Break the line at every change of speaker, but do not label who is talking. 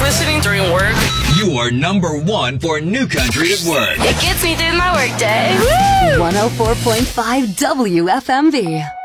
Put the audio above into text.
listening during work.
You are number one for New Country at work.
It gets me through my workday.
104.5 WFMV.